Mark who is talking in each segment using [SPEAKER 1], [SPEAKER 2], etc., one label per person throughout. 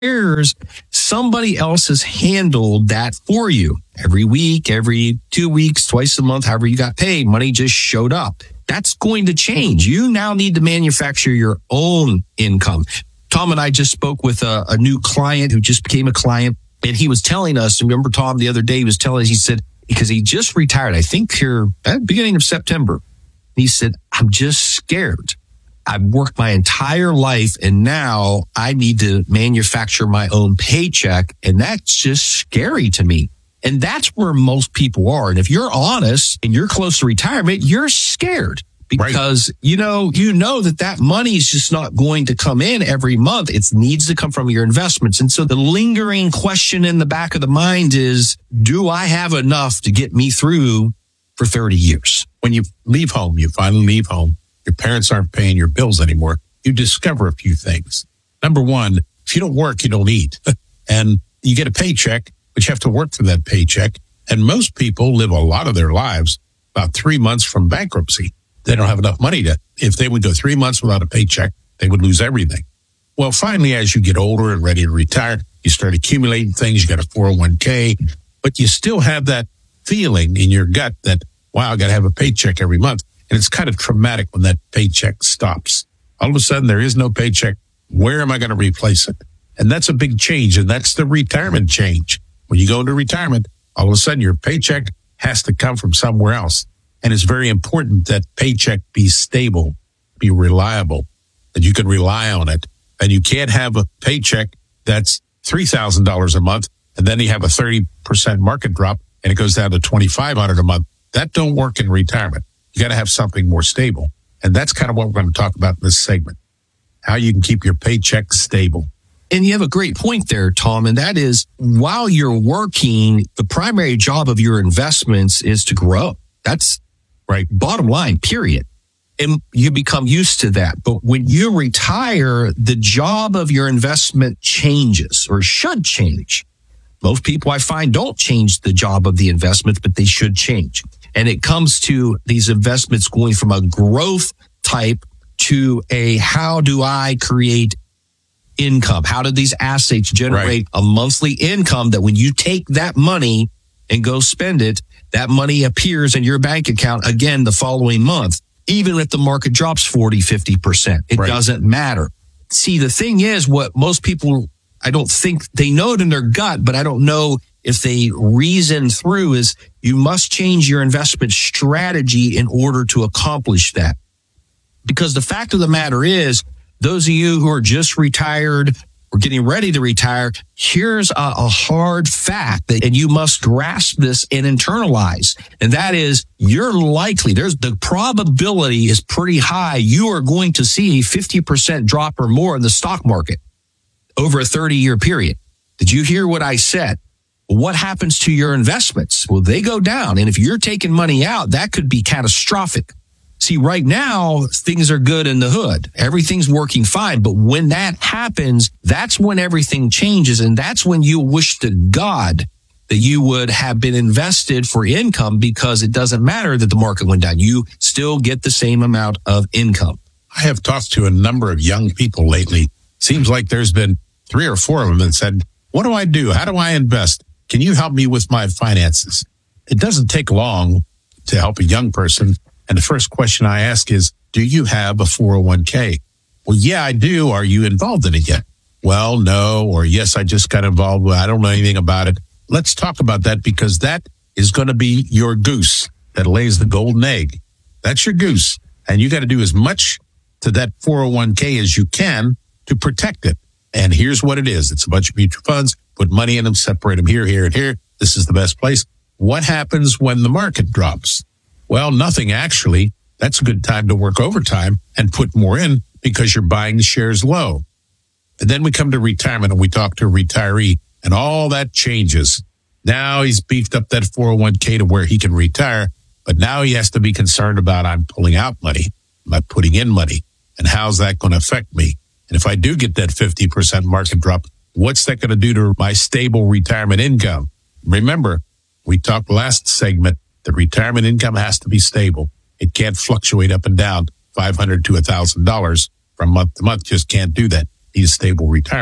[SPEAKER 1] years, somebody else has handled that for you. Every week, every 2 weeks, twice a month, however you got paid, money just showed up. That's going to change. You now need to manufacture your own income. Tom and I just spoke with a new client who just became a client, and he was telling us, remember Tom the other day, he was telling us, he said, because he just retired, I think here at the beginning of September, he said, I'm just scared. I've worked my entire life and now I need to manufacture my own paycheck. And that's just scary to me. And that's where most people are. And if you're honest and you're close to retirement, you're scared because you know that money is just not going to come in every month. It needs to come from your investments. And so the lingering question in the back of the mind is, do I have enough to get me through for 30 years?
[SPEAKER 2] When you leave home, you finally leave home, your parents aren't paying your bills anymore, you discover a few things. Number one, if you don't work, you don't eat. And you get a paycheck, but you have to work for that paycheck. And most people live a lot of their lives about 3 months from bankruptcy. They don't have enough money if they would go 3 months without a paycheck, they would lose everything. Well, finally, as you get older and ready to retire, you start accumulating things. You got a 401k, but you still have that feeling in your gut that, wow, I got to have a paycheck every month. And it's kind of traumatic when that paycheck stops. All of a sudden, there is no paycheck. Where am I going to replace it? And that's a big change. And that's the retirement change. When you go into retirement, all of a sudden your paycheck has to come from somewhere else. And it's very important that paycheck be stable, be reliable, that you can rely on it. And you can't have a paycheck that's $3,000 a month, and then you have a 30% market drop and it goes down to $2,500 a month. That don't work in retirement. You got to have something more stable. And that's kind of what we're going to talk about in this segment, how you can keep your paycheck stable.
[SPEAKER 1] And you have a great point there, Tom, and that is while you're working, the primary job of your investments is to grow. That's right. Bottom line, period. And you become used to that. But when you retire, the job of your investment changes or should change. Most people I find don't change the job of the investment, but they should change. And it comes to these investments going from a growth type to a how do I create income? How do these assets generate a monthly income that when you take that money and go spend it, that money appears in your bank account again the following month, even if the market drops 40, 50%. It doesn't matter. See, the thing is what most people, I don't think they know it in their gut, but I don't know if they reason through is you must change your investment strategy in order to accomplish that. Because the fact of the matter is, those of you who are just retired or getting ready to retire, here's a hard fact that, and you must grasp this and internalize. And that is you're likely, the probability is pretty high. You are going to see a 50% drop or more in the stock market over a 30-year period. Did you hear what I said? What happens to your investments? Well, they go down. And if you're taking money out, that could be catastrophic. See, right now, things are good in the hood. Everything's working fine. But when that happens, that's when everything changes. And that's when you wish to God that you would have been invested for income, because it doesn't matter that the market went down. You still get the same amount of income.
[SPEAKER 2] I have talked to a number of young people lately. Seems like there's been 3 or 4 of them that said, what do I do? How do I invest? Can you help me with my finances? It doesn't take long to help a young person. And the first question I ask is, do you have a 401k? Well, yeah, I do. Are you involved in it yet? Well, no. Or yes, I just got involved. I don't know anything about it. Let's talk about that, because that is going to be your goose that lays the golden egg. That's your goose. And you got to do as much to that 401k as you can to protect it. And here's what it is. It's a bunch of mutual funds. Put money in them, separate them here, here, and here. This is the best place. What happens when the market drops? Well, nothing actually. That's a good time to work overtime and put more in because you're buying the shares low. And then we come to retirement and we talk to a retiree and all that changes. Now he's beefed up that 401k to where he can retire, but now he has to be concerned about I'm pulling out money, am I putting in money, and how's that going to affect me? And if I do get that 50% market drop, what's that going to do to my stable retirement income? Remember, we talked last segment, the retirement income has to be stable. It can't fluctuate up and down $500 to $1,000 from month to month. Just can't do that. Need a stable retirement.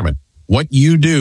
[SPEAKER 2] what you do